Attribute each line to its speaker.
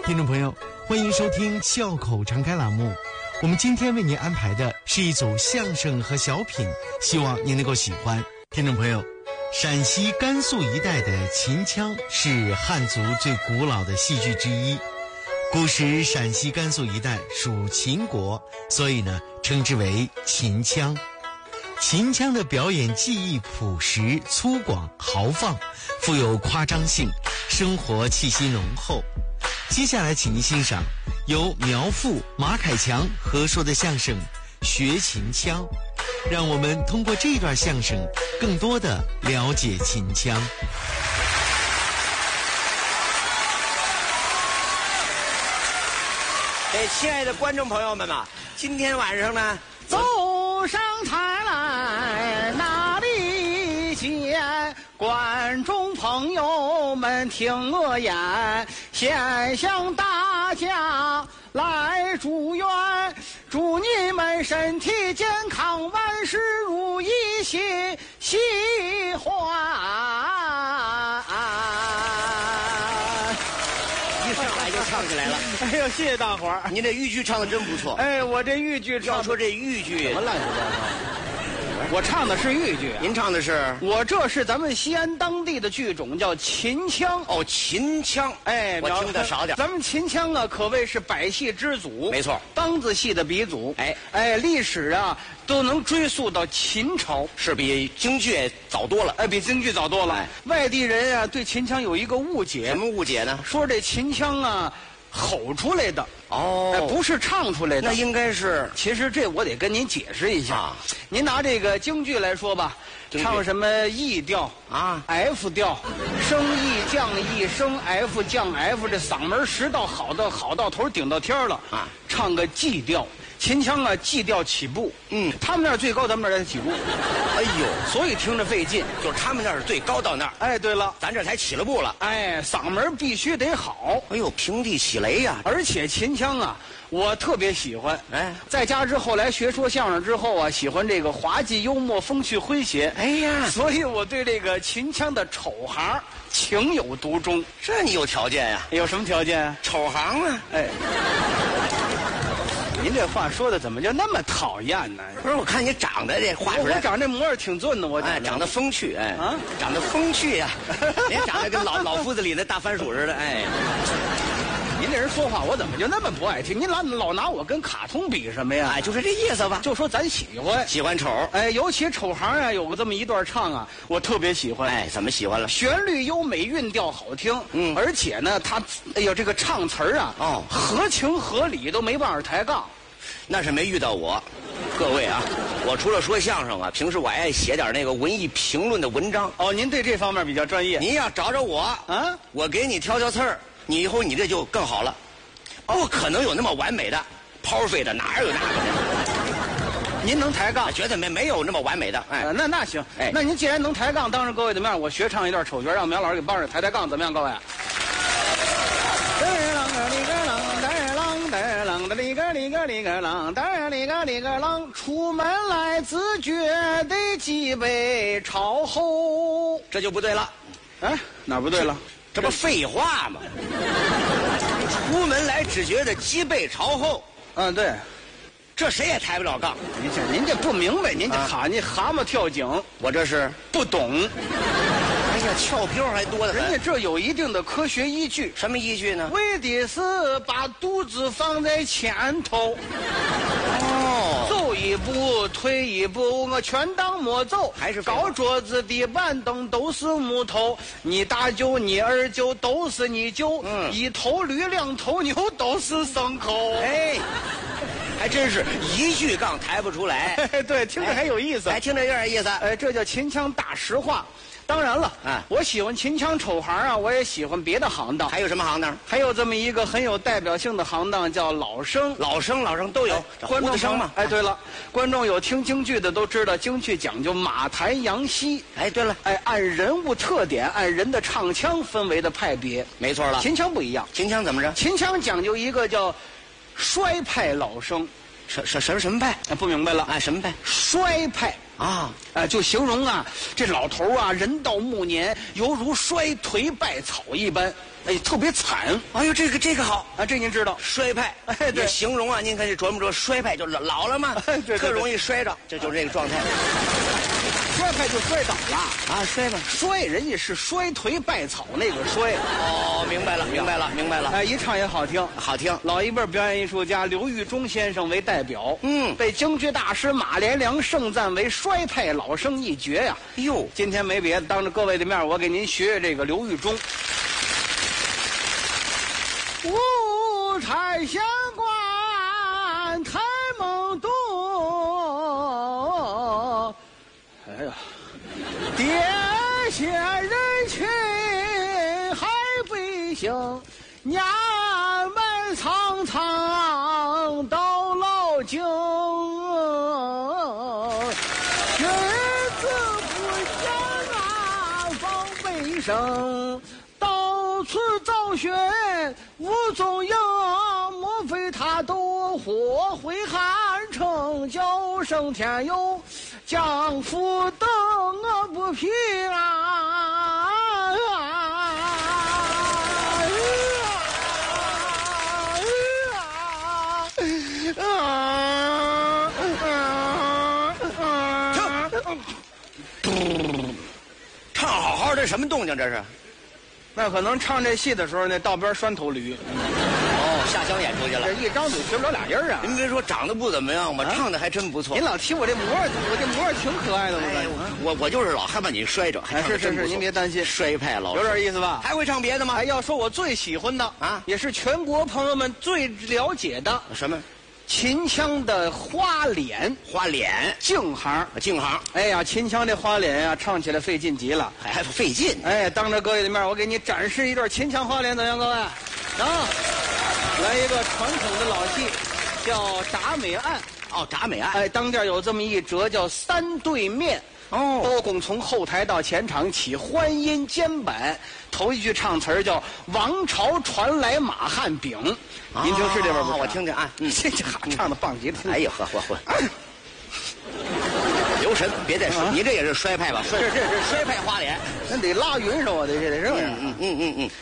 Speaker 1: 听众朋友，欢迎收听笑口常开栏目。我们今天为您安排的是一组相声和小品，希望您能够喜欢。听众朋友，陕西甘肃一带的秦腔是汉族最古老的戏剧之一。古时陕西甘肃一带属秦国，所以呢称之为秦腔。秦腔的表演技艺朴实粗犷豪放，富有夸张性，生活气息浓厚。接下来请您欣赏由苗阜、马凯强合说的相声《学秦腔》，让我们通过这段相声更多的了解秦腔。
Speaker 2: 亲爱的观众朋友们嘛，今天晚上呢，
Speaker 3: 走上台来哪里见？观众朋友们听我言，先向大家来祝愿，祝你们身体健康，万事如意，喜欢。
Speaker 2: 一上来就唱起来了。
Speaker 3: 哎呦，谢谢大伙儿！
Speaker 2: 您这豫剧唱的真不错。
Speaker 3: 哎，我这豫剧
Speaker 2: 要说这豫剧
Speaker 3: 什么乱七八糟？我唱的是豫剧，
Speaker 2: 您唱的是？
Speaker 3: 我这是咱们西安当地的剧种，叫秦腔。
Speaker 2: 哦，秦腔。
Speaker 3: 哎，
Speaker 2: 我听得少点。
Speaker 3: 咱们秦腔啊，可谓是百戏之祖。
Speaker 2: 没错，
Speaker 3: 梆子戏的鼻祖。哎，历史啊都能追溯到秦朝，
Speaker 2: 是比京剧早多了。
Speaker 3: 哎，比京剧早多了。外地人啊对秦腔有一个误解。
Speaker 2: 什么误解呢？
Speaker 3: 说这秦腔啊吼出来的。
Speaker 2: 哦，
Speaker 3: 不是唱出来的，
Speaker 2: 那应该是。
Speaker 3: 其实这我得跟您解释一下啊。您拿这个京剧来说吧，唱什么 E 调啊 ，F 调，升 E 降 E， 升 F 降 F， 这嗓门实到好到头顶到天了啊。唱个 G 调，秦腔啊 G 调起步，他们那儿最高，咱们那儿才起步。
Speaker 2: 哎呦，
Speaker 3: 所以听着费劲，
Speaker 2: 就是他们那儿是最高到那儿。
Speaker 3: 哎，对了，
Speaker 2: 咱这才起了步了。
Speaker 3: 哎，嗓门必须得好。
Speaker 2: 哎呦，平地起雷呀！
Speaker 3: 而且秦腔啊，我特别喜欢。
Speaker 2: 哎，
Speaker 3: 在家之后来学说相声之后啊，喜欢这个滑稽幽默、风趣诙谐。
Speaker 2: 哎呀，
Speaker 3: 所以我对这个秦腔的丑行情有独钟。
Speaker 2: 这你有条件呀？
Speaker 3: 有什么条件啊？
Speaker 2: 丑行啊！
Speaker 3: 哎。您这话说的怎么就那么讨厌呢？
Speaker 2: 不是，我看你长得这画出来，
Speaker 3: 我长这模样挺俊的，我
Speaker 2: 长得风趣，长得风趣呀，您长得跟老夫子里的大番薯似的，哎。
Speaker 3: 您这人说话，我怎么就那么不爱听？您老拿我跟卡通比什么呀？
Speaker 2: 哎，就是这意思吧。
Speaker 3: 就说咱喜欢
Speaker 2: 丑，
Speaker 3: 哎，尤其丑行啊，有个这么一段唱啊，我特别喜欢。
Speaker 2: 哎，怎么喜欢了？
Speaker 3: 旋律优美，韵调好听，而且呢，他哎呦，这个唱词儿啊，合情合理，都没往上抬杠。
Speaker 2: 那是没遇到我，各位啊，我除了说相声啊，平时我爱写点那个文艺评论的文章。
Speaker 3: 哦，您对这方面比较专业。
Speaker 2: 您要找找我啊，我给你挑刺儿。你以后你这就更好了，不可能有那么完美的抛废的，哪有那个？
Speaker 3: 您能抬杠？
Speaker 2: 绝对没有那么完美的。哎，
Speaker 3: 那行，哎，那您既然能抬杠，当着各位怎么样？我学唱一段丑角，让苗老师给帮着抬杠，怎么样？各位？出门来自觉得脊背朝后，
Speaker 2: 这就不对了。
Speaker 3: 哎，哪不对了？
Speaker 2: 这不废话吗？出门来只觉得脊背朝后。
Speaker 3: 对，
Speaker 2: 这谁也抬不了杠。
Speaker 3: 您这不明白，您这你蛤蟆跳井，
Speaker 2: 我这是
Speaker 3: 不懂。
Speaker 2: 哎呀，翘票还多的很。
Speaker 3: 人家这有一定的科学依据。
Speaker 2: 什么依据呢？
Speaker 3: 为的是把肚子放在前头。走一步退一步，我全当没走。
Speaker 2: 还是
Speaker 3: 高桌子地板凳都是木头，你大舅你二舅都是你舅，一头驴两头牛都是牲口。
Speaker 2: 哎，还真是一句杠抬不出来。
Speaker 3: 对，听着还有意思，
Speaker 2: 还听着有点意思。
Speaker 3: 哎，这叫秦腔大实话。当然了，我喜欢秦腔丑行啊，我也喜欢别的行当。
Speaker 2: 还有什么行当？
Speaker 3: 还有这么一个很有代表性的行当，叫老生。
Speaker 2: 老生都有，
Speaker 3: 观众
Speaker 2: 生嘛。
Speaker 3: 哎，对了，观众有听京剧的都知道，京剧讲究马台扬膝。
Speaker 2: 哎，对了，
Speaker 3: 哎，按人物特点，按人的唱腔分为的派别。
Speaker 2: 没错了，
Speaker 3: 秦腔不一样。
Speaker 2: 秦腔怎么着？
Speaker 3: 秦腔讲究一个叫衰派老生。
Speaker 2: 什么派？
Speaker 3: 不明白了。
Speaker 2: 什么派？
Speaker 3: 衰派。
Speaker 2: 啊，
Speaker 3: 就形容啊，这老头啊，人到暮年，犹如衰颓败草一般，特别惨。
Speaker 2: 哎呦，这个好
Speaker 3: 啊，这您知道，
Speaker 2: 衰败，
Speaker 3: 对，
Speaker 2: 形容啊，您看这琢磨着衰败就老了嘛，
Speaker 3: 对，
Speaker 2: 特容易摔着，这就是这个状态。
Speaker 3: 衰败就摔倒了
Speaker 2: 啊，衰吧，
Speaker 3: 衰，人家是衰颓败草那个衰。
Speaker 2: 哦，明白了。
Speaker 3: 一唱也好听，
Speaker 2: 好听。
Speaker 3: 老一辈表演艺术家刘玉忠先生为代表，被京剧大师马连良盛赞为衰派老生一绝呀。
Speaker 2: 哟，
Speaker 3: 今天没别的，当着各位的面，我给您学学这个刘玉忠。五彩霞冠台梦渡，哎呀，跌下人群还不行，娘们苍苍到老井，君子不讲啊防备生，到处找寻无踪影，莫非他夺火回汉城，叫声天佑将夫等我不平啊！
Speaker 2: 唱好好的，什么动静这是？
Speaker 3: 那可能唱这戏的时候，那道边拴头驴。
Speaker 2: 哦，下乡演出去了。
Speaker 3: 这一张嘴学不了俩音儿啊！
Speaker 2: 您别说长得不怎么样吧，唱的还真不错。
Speaker 3: 您老提我这模样，我这模样挺可爱的，
Speaker 2: 我就是老害怕你摔着。
Speaker 3: 是，您别担心。
Speaker 2: 衰派老
Speaker 3: 有点意思吧？
Speaker 2: 还会唱别的吗？
Speaker 3: 要说我最喜欢的啊，也是全国朋友们最了解的
Speaker 2: 什么？
Speaker 3: 秦腔的花脸，净行。哎呀，秦腔这花脸呀，唱起来费劲极了，
Speaker 2: 还费劲。
Speaker 3: 哎，当着各位的面，我给你展示一段秦腔花脸，怎么样，各位？来一个传统的老戏，叫铡美案。
Speaker 2: 哦，铡美案。
Speaker 3: 哎，当间有这么一折叫三对面。
Speaker 2: 哦，
Speaker 3: 包公从后台到前场起欢音肩板，头一句唱词叫王朝传来马汉饼。您听是这边不？
Speaker 2: 我听听啊，
Speaker 3: 这唱的棒极了。
Speaker 2: 哎呀呵，留神，别再说，你这也是衰派吧？这是衰派花脸，
Speaker 3: 那得拉匀手啊，这是不是？